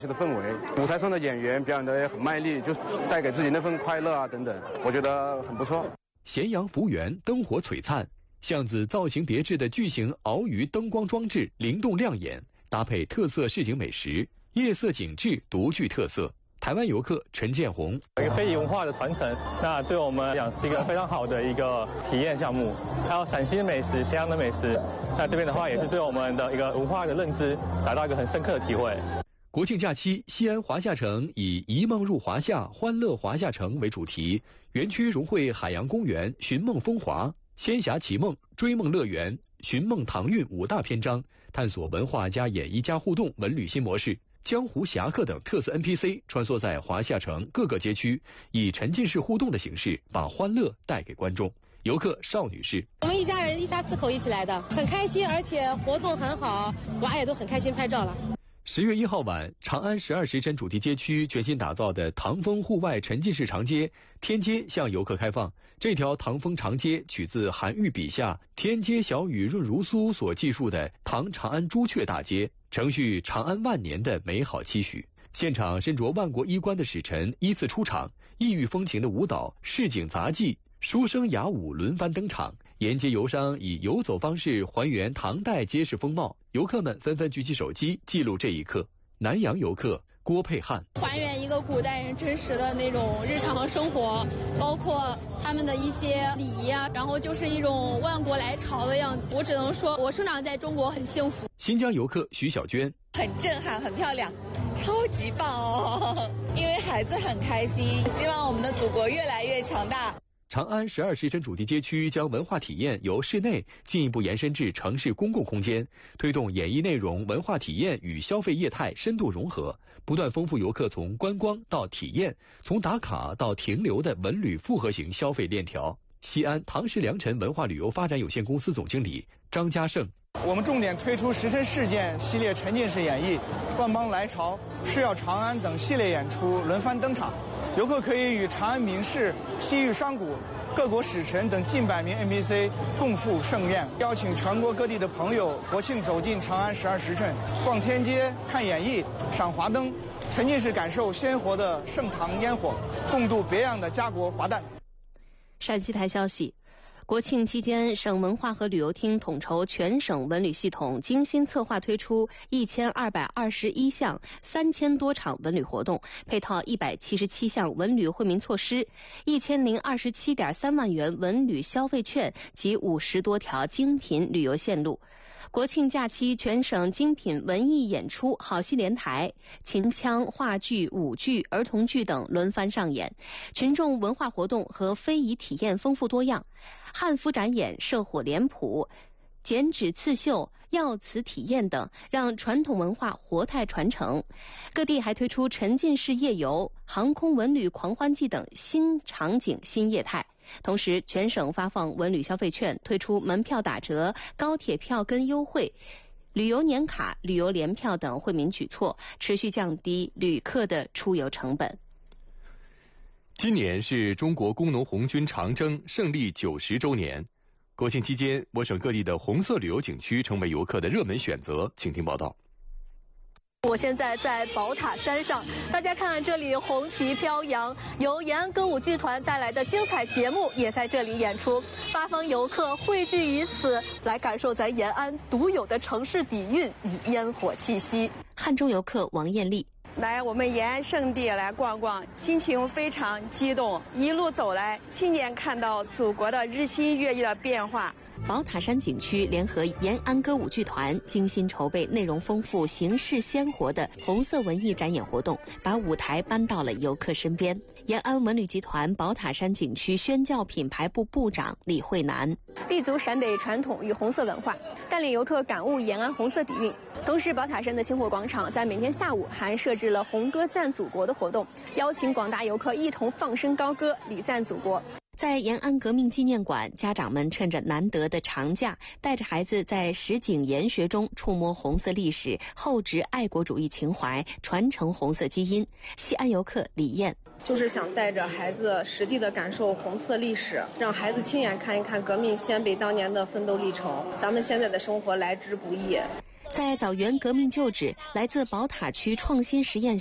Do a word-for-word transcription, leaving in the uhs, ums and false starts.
这个氛围，舞台上的演员表演的也很卖力，就带给自己那份快乐啊等等，我觉得很不错。 咸阳福源灯火璀璨，巷子造型别致的巨型鳌鱼灯光装置灵动亮眼，搭配特色市井美食，夜色景致独具特色。台湾游客陈建宏， 一个非遗文化的传承，那对我们来讲是一个非常好的一个体验项目。还有陕西美食、咸阳的美食，那这边的话也是对我们的一个文化的认知达到一个很深刻的体会。 国庆假期，西安华夏城以一梦入华夏，欢乐华夏城为主题，园区融汇海洋公园、寻梦风华、仙侠奇梦、追梦乐园、寻梦唐韵五大篇章，探索文化加演绎加互动文旅新模式。江湖侠客等特色 N P C 穿梭在华夏城各个街区，以沉浸式互动的形式把欢乐带给观众。游客邵女士， 我们一家人一家四口一起来的，很开心，而且活动很好，娃也都很开心拍照了。 十月一号晚，长安十二时辰主题街区全新打造的唐风户外沉浸式长街天街向游客开放。这条唐风长街取自韩愈笔下天街小雨润如酥所记述的唐长安朱雀大街，承续长安万年的美好期许。现场身着万国衣冠的使臣依次出场，异域风情的舞蹈、市井杂技、书声雅舞轮番登场，沿街游商以游走方式还原唐代街市风貌，游客们纷纷举起手机记录这一刻。南阳游客郭佩汉， 还原一个古代人真实的那种日常生活，包括他们的一些礼仪啊，然后就是一种万国来朝的样子。我只能说，我生长在中国很幸福。 新疆游客徐小娟， 很震撼，很漂亮，超级棒哦！因为孩子很开心，希望我们的祖国越来越强大。 长安十二时辰主题街区将文化体验由室内进一步延伸至城市公共空间，推动演艺内容、文化体验与消费业态深度融合，不断丰富游客从观光到体验、从打卡到停留的文旅复合型消费链条。西安唐氏良辰文化旅游发展有限公司总经理张家胜， 我们重点推出时辰事件系列沉浸式演绎，万邦来朝、誓要长安等系列演出轮番登场。游客可以与长安名士、西域商贾、各国使臣等近百名 N P C 共赴盛宴，邀请全国各地的朋友国庆走进长安十二时辰，逛天街、看演艺、赏华灯，沉浸式感受鲜活的盛唐烟火，共度别样的家国华诞。 陕西台消息，国庆期间，省文化和旅游厅统筹全省文旅系统精心策划推出一千二百二十一项三千多场文旅活动，配套一百七十七项文旅惠民措施，一千零二十七点三万元文旅消费券及五十多条精品旅游线路。国庆假期，全省精品文艺演出好戏连台，秦腔、话剧、舞剧、儿童剧等轮番上演，群众文化活动和非遗体验丰富多样。汉服展演、射火脸谱、剪纸刺绣、药瓷体验等，让传统文化活态传承。各地还推出沉浸式夜游、航空文旅狂欢季等新场景新业态。同时，全省发放文旅消费券，推出门票打折、高铁票根优惠、旅游年卡、旅游联票等惠民举措，持续降低旅客的出游成本。 今年是中国工农红军长征胜利九十周年，国庆期间，我省各地的红色旅游景区成为游客的热门选择。请听报道。 我现在在宝塔山上，大家看这里红旗飘扬，由延安歌舞剧团带来的精彩节目也在这里演出，八方游客汇聚于此，来感受咱延安独有的城市底蕴与烟火气息。 汉中游客王艳丽， 来我们延安圣地来逛逛，心情非常激动，一路走来，亲眼看到祖国的日新月异的变化。 宝塔山景区联合延安歌舞剧团精心筹备内容丰富、形式鲜活的红色文艺展演活动，把舞台搬到了游客身边。延安文旅集团宝塔山景区宣教品牌部部长李慧楠， 立足陕北传统与红色文化，带领游客感悟延安红色底蕴。同时，宝塔山的星火广场在每天下午还设置了红歌赞祖国的活动，邀请广大游客一同放声高歌，礼赞祖国。 在延安革命纪念馆，家长们趁着难得的长假，带着孩子在实景研学中触摸红色历史，厚植爱国主义情怀，传承红色基因。西安游客李艳， 就是想带着孩子实地的感受红色历史，让孩子亲眼看一看革命先辈当年的奋斗历程。咱们现在的生活来之不易。 在枣园革命旧址，来自宝塔区创新实验